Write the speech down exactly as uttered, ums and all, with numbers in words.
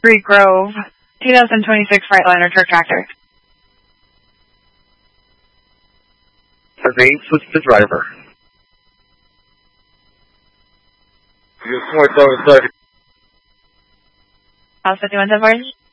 Creek Grove, two thousand twenty-six Freightliner truck tractor. The name, switch the driver. You're twenty-seven seconds. House fifty-one ten forty.